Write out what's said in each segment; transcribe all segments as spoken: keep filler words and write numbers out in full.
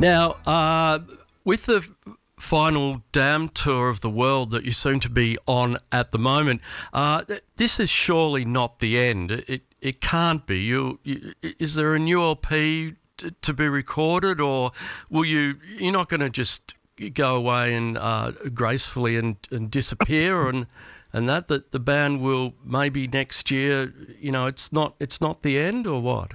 Now, uh, with the final Damned tour of the world that you seem to be on at the moment, uh, this is surely not the end. It it can't be. You, you is there a new L P t- to be recorded, or will you? You're not going to just go away and uh, gracefully and, and disappear and and that that the band will maybe next year. You know, it's not it's not the end, or what?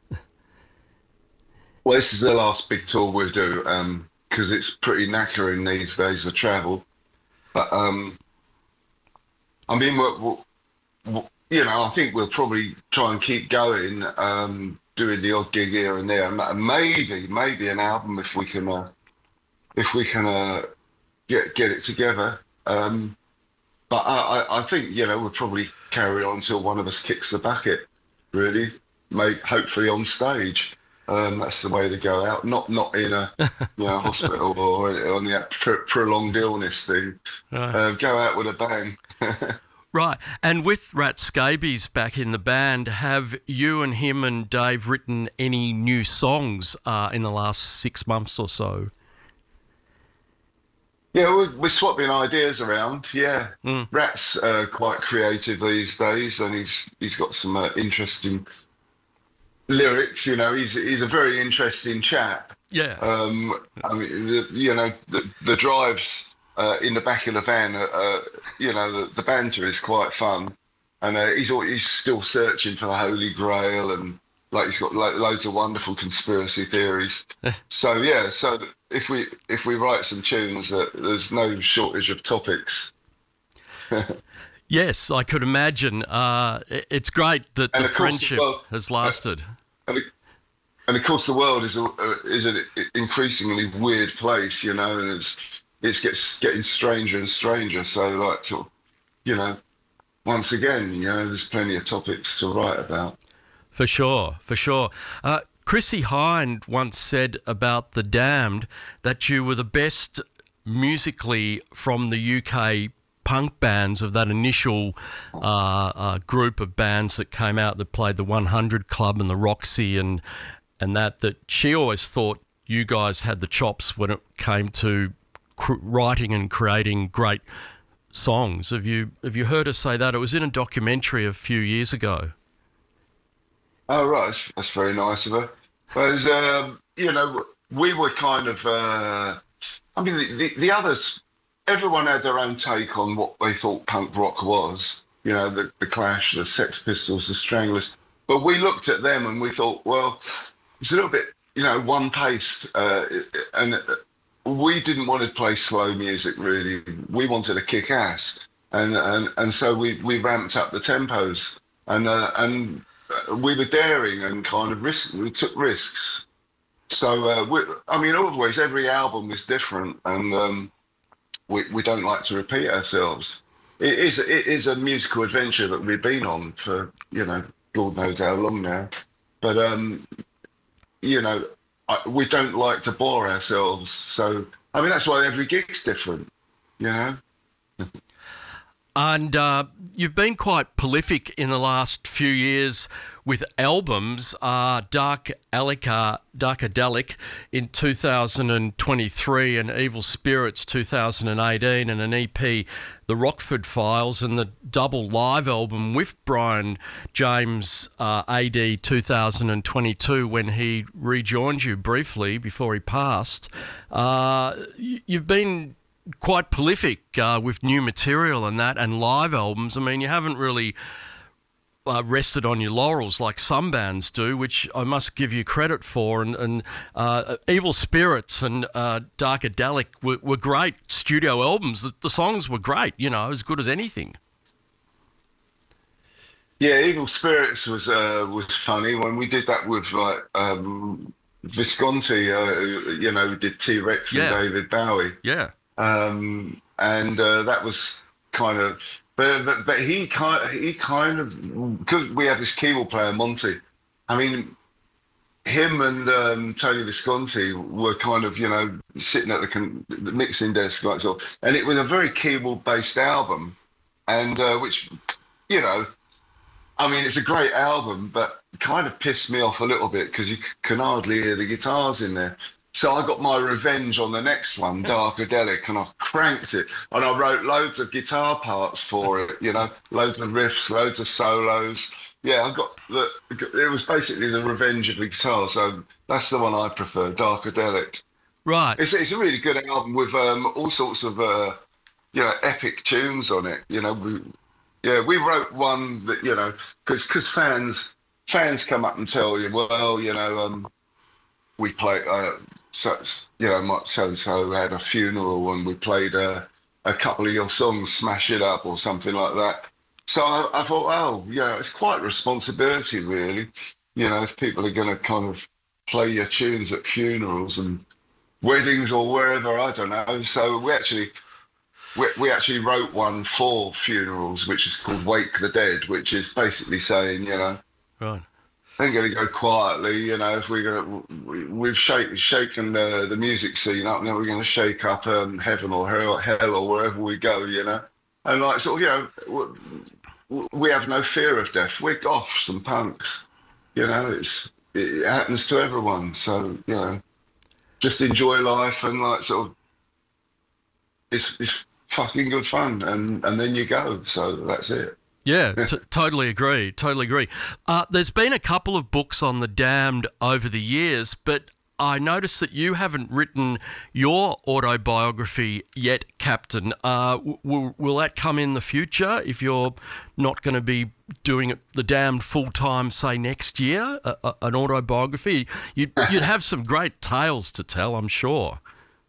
Well, this is the last big tour we'll do, um, because it's pretty knackering these days of travel. But um, I mean, we're, we're, you know, I think we'll probably try and keep going, um, doing the odd gig here and there, and maybe, maybe an album if we can, uh, if we can uh, get get it together. Um, but I, I I think you know we'll probably carry on until one of us kicks the bucket, really, maybe hopefully on stage. Um, that's the way to go out, not not in a you know hospital or on the pr- prolonged illness thing. Right. Uh, go out with a bang. Right. And with Rat Scabies back in the band, have you and him and Dave written any new songs uh, in the last six months or so? Yeah, we're, we're swapping ideas around. Yeah, Mm. Rat's uh, quite creative these days, and he's he's got some uh, interesting lyrics. You know, he's he's a very interesting chap. Yeah. Um, I mean, the, you know, the the drives uh, in the back of the van. Uh, uh, you know, the, the banter is quite fun, and uh, he's al- he's still searching for the Holy Grail, and like he's got lo- loads of wonderful conspiracy theories. So yeah, so if we if we write some tunes, uh, there's no shortage of topics. Yes, I could imagine. Uh, i- it's great that And the of course, friendship well, has lasted. And, and of course, the world is a uh, is an increasingly weird place, you know, and it's it's gets getting stranger and stranger. So, like, sort of, you know, once again, you know, there's plenty of topics to write about. For sure, for sure. Uh, Chrissie Hynde once said about the Damned that you were the best musically from the U K punk bands of that initial uh, uh, group of bands that came out that played the one hundred Club and the Roxy and and that, that she always thought you guys had the chops when it came to cr- writing and creating great songs. Have you have you heard her say that? It was in a documentary a few years ago. Oh, right, that's, that's very nice of her. But, um, you know, we were kind of, uh, I mean, the, the, the others, everyone had their own take on what they thought punk rock was. You know, the, the Clash, the Sex Pistols, the Stranglers. But we looked at them and we thought, well, it's a little bit, you know, one-paced. Uh, and we didn't want to play slow music, really. We wanted to kick ass. And and, and so we, we ramped up the tempos. And uh, and we were daring and kind of risk. We took risks. So, uh, we, I mean, always, every album is different. And um, we, we don't like to repeat ourselves. It is it is a musical adventure that we've been on for, you know, God knows how long now. But, um, you know, I, we don't like to bore ourselves. So, I mean, that's why every gig's different, you know? And uh, you've been quite prolific in the last few years with albums. Uh, Dark Alica, Darkadelic in two thousand twenty-three and Evil Spirits two thousand eighteen, and an E P, The Rockford Files, and the double live album with Brian James, uh, A D two thousand twenty-two, when he rejoined you briefly before he passed. Uh, y- you've been quite prolific uh, with new material and that, and live albums. I mean, you haven't really uh, rested on your laurels like some bands do, which I must give you credit for. And, and uh, Evil Spirits and uh, Darkadelic were, were great studio albums. The, the songs were great, you know, as good as anything. Yeah, Evil Spirits was uh, was funny when we did that with like um, Visconti. Uh, you know, did T Rex and Yeah. David Bowie. Yeah. Um, and uh, that was kind of, but but, but he kind he kind of, because we have this keyboard player Monty. I mean, him and um, Tony Visconti were kind of, you know, sitting at the, con- the mixing desk like so, and it was a very keyboard based album, and uh, which, you know, I mean, it's a great album, but kind of pissed me off a little bit because you c- can hardly hear the guitars in there. So I got my revenge on the next one, Darkadelic, and I cranked it. And I wrote loads of guitar parts for it, you know, loads of riffs, loads of solos. Yeah, I got the. It was basically the revenge of the guitar. So that's the one I prefer, Darkadelic. Right. It's it's a really good album with um, all sorts of uh, you know epic tunes on it. You know, we, yeah, we wrote one that you know because because fans fans come up and tell you, well, you know, um, we play uh, so you know, my so and so had a funeral and we played a a couple of your songs, Smash It Up or something like that. So I, I thought, oh, yeah, it's quite a responsibility, really. You know, if people are going to kind of play your tunes at funerals and weddings or wherever, I don't know. So we actually we, we actually wrote one for funerals, which is called Wake the Dead, which is basically saying, you know, Right. ain't gonna go quietly, you know, if we're gonna we, we've shake, shaken the the music scene up, now we're gonna shake up um, heaven or hell, hell or wherever we go, you know. And like sort of, you know, we, we have no fear of death. We're goths and punks, you know. It's it happens to everyone, so you know. Just enjoy life and like sort of it's it's fucking good fun and and then you go, so that's it. Yeah, t- totally agree. Totally agree. Uh, there's been a couple of books on the Damned over the years, but I noticed that you haven't written your autobiography yet, Captain. Uh, w- w- will that come in the future if you're not going to be doing it, the Damned full time, say next year? A- a- an autobiography, you'd you'd have some great tales to tell, I'm sure.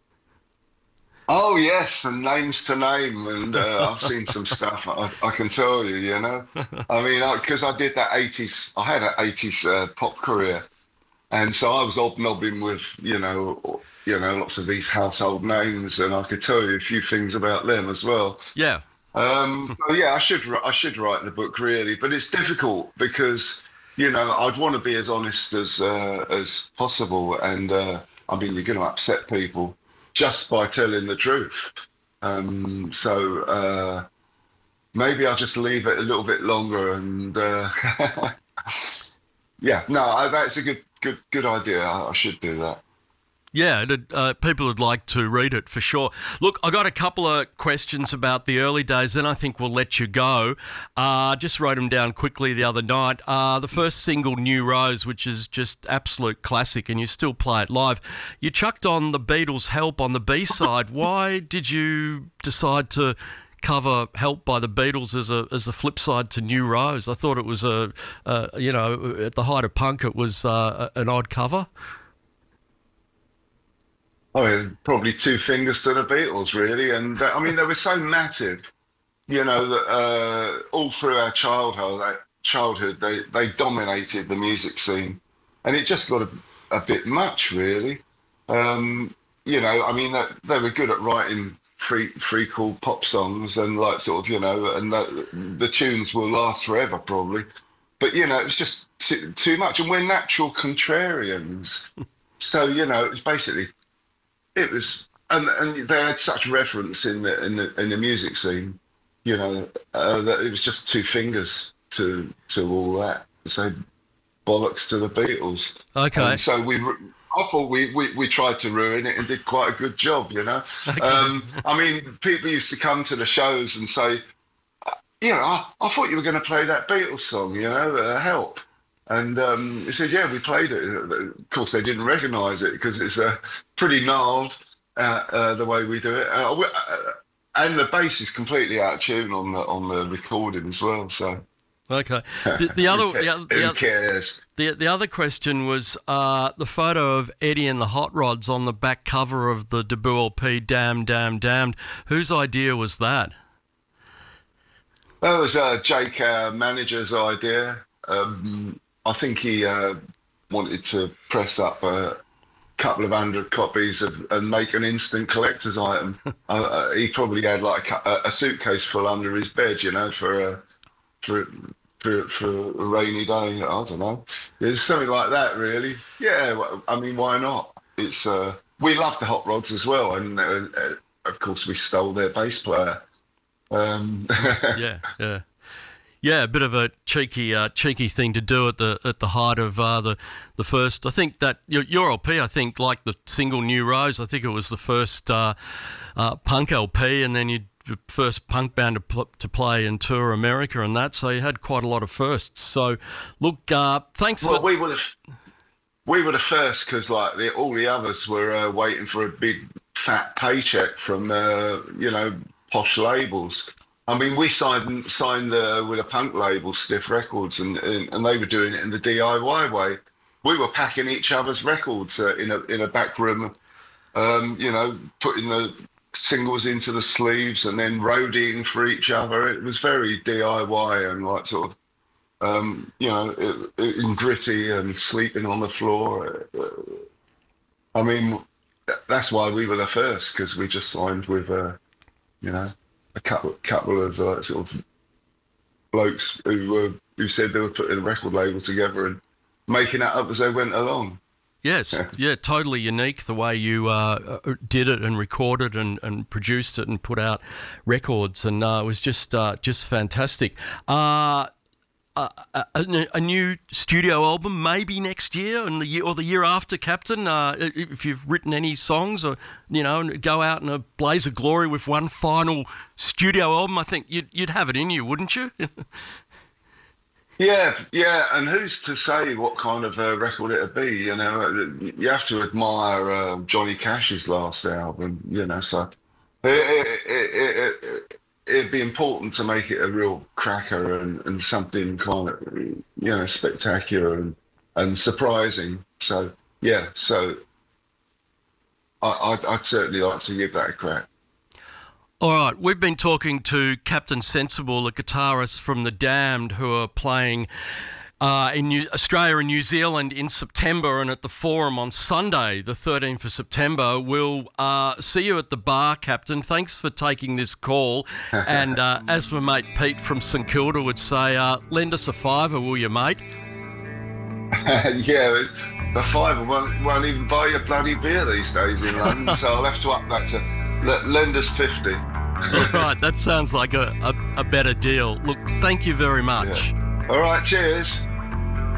Oh yes, and names to name, and uh, I've seen some stuff. I, I can tell you, you know. I mean, because I, I did that eighties, I had an eighties uh, pop career, and so I was hobnobbing with, you know, you know, lots of these household names, and I could tell you a few things about them as well. Yeah. Um, so yeah, I should I should write the book really, but it's difficult because you know I'd want to be as honest as uh, as possible, and uh, I mean you're going to upset people just by telling the truth. Um, so uh, maybe I'll just leave it a little bit longer, and uh, yeah, no, I, that's a good good good idea. I, I should do that. Yeah, it, uh, people would like to read it for sure. Look, I got a couple of questions about the early days, then I think we'll let you go. Uh, just wrote them down quickly the other night. Uh, the first single, New Rose, which is just absolute classic, and you still play it live. You chucked on the Beatles' Help on the B-side. Why did you decide to cover Help by the Beatles as a as a flip side to New Rose? I thought it was a, a you know, at the height of punk, it was uh, an odd cover. Oh, yeah, probably two fingers to the Beatles, really. And uh, I mean, they were so massive, you know, that uh, all through our childhood, uh, childhood, they they dominated the music scene, and it just got a, a bit much, really. Um, you know, I mean, they, they were good at writing free, free, cool pop songs, and like sort of, you know, and the, the tunes will last forever, probably. But you know, it was just too, too much, and we're natural contrarians, so you know, it was basically. It was, and, and they had such reference in the in the in the music scene, you know, uh, that it was just two fingers to to all that. So bollocks to the Beatles. Okay. And so we, I thought we, we we tried to ruin it and did quite a good job, you know. Okay. Um, I mean, people used to come to the shows and say, you know, I, I thought you were going to play that Beatles song, you know, uh, Help. And um, he said, yeah, we played it. Of course, they didn't recognise it because it's uh, pretty gnarled, uh, uh, the way we do it. Uh, we, uh, and the bass is completely out of tune on the on the recording as well. So Okay. The, the other, the, other- the, who other- cares? the, the other question was uh, the photo of Eddie and the Hot Rods on the back cover of the debut L P, Damn, Damn, Damned. Whose idea was that? That was uh, Jake, our manager's idea. Um, I think he uh, wanted to press up a couple of hundred copies of, and make an instant collector's item. uh, uh, he probably had like a, a suitcase full under his bed, you know, for a for for for a rainy day. I don't know. It's something like that, really. Yeah, well, I mean, why not? It's uh, we love the Hot Rods as well, and uh, uh, of course we stole their bass player. Um, Yeah, yeah. Yeah, a bit of a cheeky, uh, cheeky thing to do at the at the height of uh, the the first. I think that your, your L P, I think, like the single New Rose, I think it was the first uh, uh, punk L P, and then you first punk band to, pl- to play and tour America and that. So you had quite a lot of firsts. So, look, uh, thanks. Well, for... we were the we were the first because like the, all the others were uh, waiting for a big fat paycheck from uh, you know posh labels. I mean, we signed signed uh, with a punk label, Stiff Records, and, and and they were doing it in the D I Y way. We were packing each other's records uh, in a in a back room, um, you know, putting the singles into the sleeves and then roadieing for each other. It was very D I Y and like sort of, um, you know, it, it, and gritty and sleeping on the floor. I mean, that's why we were the first, because we just signed with, uh, you know. a couple couple of uh, sort of blokes who were who said they were putting a record label together and making it up as they went along. Yes, yeah, totally unique the way you uh, did it and recorded and, and produced it and put out records, and uh, it was just uh, just fantastic. Uh, a, a, a new studio album maybe next year and the year or the year after, Captain. Uh, if you've written any songs, or you know, go out in a blaze of glory with one final studio album, I think you'd you'd have it in you, wouldn't you? Yeah, yeah, and who's to say what kind of uh, record it'd be? You know, you have to admire uh, Johnny Cash's last album. You know, so it, it, it, it, it'd be important to make it a real cracker and, and something kind of, you know, spectacular and, and surprising. So yeah, so I, I'd, I'd certainly like to give that a crack. All right, we've been talking to Captain Sensible, the guitarist from The Damned, who are playing uh, in New- Australia and New Zealand in September, and at the Forum on Sunday, the thirteenth of September. We'll uh, see you at the bar, Captain. Thanks for taking this call. And uh, as my mate Pete from St Kilda would say, uh, lend us a fiver, will you, mate? Yeah, it's, the fiver won't, won't even buy you a bloody beer these days in London, so I'll have to up that to... lend us fifty. All right, that sounds like a, a, a better deal. Look, thank you very much. Yeah. All right, cheers.